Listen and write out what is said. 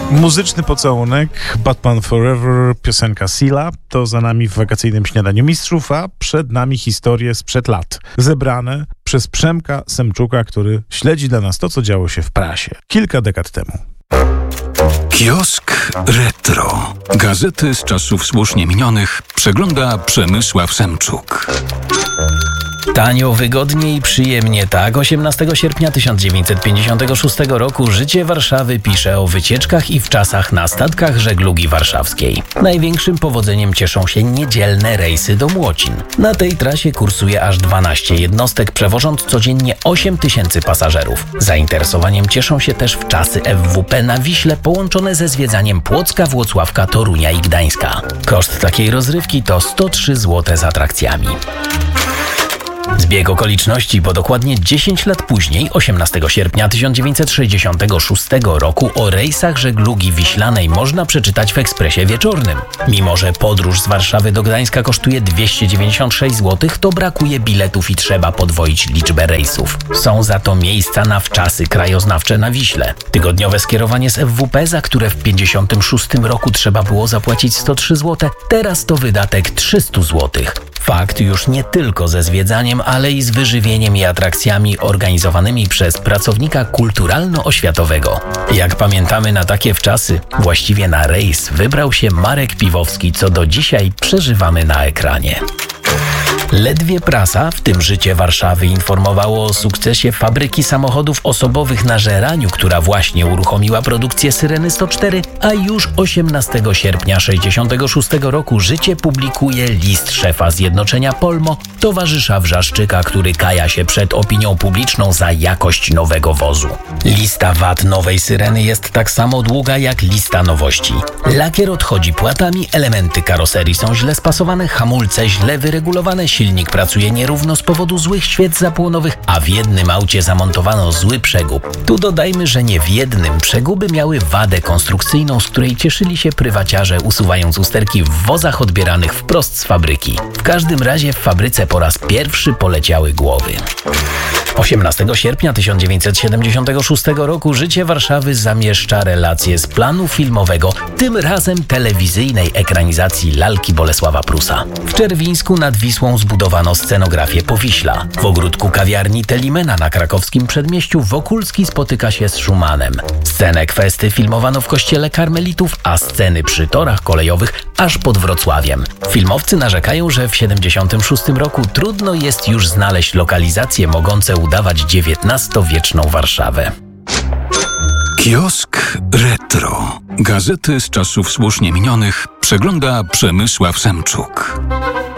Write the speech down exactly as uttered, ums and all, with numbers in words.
Muzyczny pocałunek, Batman Forever, piosenka Sila, to za nami w wakacyjnym śniadaniu mistrzów, a przed nami historie sprzed lat, zebrane przez Przemka Semczuka, który śledzi dla nas to, co działo się w prasie kilka dekad temu. Kiosk Retro. Gazety z czasów słusznie minionych przegląda Przemysław Semczuk. Tanio, wygodnie i przyjemnie, tak. osiemnastego sierpnia tysiąc dziewięćset pięćdziesiątego szóstego roku Życie Warszawy pisze o wycieczkach i wczasach na statkach żeglugi warszawskiej. Największym powodzeniem cieszą się niedzielne rejsy do Młocin. Na tej trasie kursuje aż dwanaście jednostek, przewożąc codziennie osiem tysięcy pasażerów. Zainteresowaniem cieszą się też wczasy F W P na Wiśle połączone ze zwiedzaniem Płocka, Włocławka, Torunia i Gdańska. Koszt takiej rozrywki to sto trzy złote z atrakcjami. Zbieg okoliczności, bo dokładnie dziesięć lat później, osiemnastego sierpnia tysiąc dziewięćset sześćdziesiątego szóstego roku, o rejsach żeglugi wiślanej można przeczytać w Ekspresie Wieczornym. Mimo że podróż z Warszawy do Gdańska kosztuje dwieście dziewięćdziesiąt sześć złotych, to brakuje biletów i trzeba podwoić liczbę rejsów. Są za to miejsca na wczasy krajoznawcze na Wiśle. Tygodniowe skierowanie z F W P, za które w pięćdziesiątym szóstym roku trzeba było zapłacić sto trzy złote, teraz to wydatek trzysta złotych. Fakt już nie tylko ze zwiedzaniem, ale i z wyżywieniem i atrakcjami organizowanymi przez pracownika kulturalno-oświatowego. Jak pamiętamy, na takie wczasy, właściwie na rejs, wybrał się Marek Piwowski, co do dzisiaj przeżywamy na ekranie. Ledwie prasa, w tym Życie Warszawy, informowało o sukcesie fabryki samochodów osobowych na Żeraniu, która właśnie uruchomiła produkcję Syreny sto cztery, a już osiemnastego sierpnia sześćdziesiątego szóstego roku Życie publikuje list szefa Zjednoczenia Polmo, towarzysza Wrzaszczyka, który kaja się przed opinią publiczną za jakość nowego wozu. Lista wad nowej Syreny jest tak samo długa jak lista nowości. Lakier odchodzi płatami, elementy karoserii są źle spasowane, hamulce źle wyregulowane, silnik pracuje nierówno z powodu złych świec zapłonowych, a w jednym aucie zamontowano zły przegub. Tu dodajmy, że nie w jednym przeguby miały wadę konstrukcyjną, z której cieszyli się prywaciarze, usuwając usterki w wozach odbieranych wprost z fabryki. W każdym razie w fabryce po raz pierwszy poleciały głowy. osiemnastego sierpnia tysiąc dziewięćset siedemdziesiątego szóstego roku Życie Warszawy zamieszcza relacje z planu filmowego, tym razem telewizyjnej ekranizacji Lalki Bolesława Prusa. W Czerwińsku nad Wisłą zbudowano scenografię Powiśla. W ogródku kawiarni Telimena na krakowskim przedmieściu Wokulski spotyka się z Schumannem. Scenę kwesty filmowano w kościele karmelitów, a sceny przy torach kolejowych aż pod Wrocławiem. Filmowcy narzekają, że w siedemdziesiątym szóstym roku trudno jest już znaleźć lokalizacje mogące udawać dziewiętnastowieczną Warszawę. Kiosk Retro. Gazety z czasów słusznie minionych przegląda Przemysław Semczuk.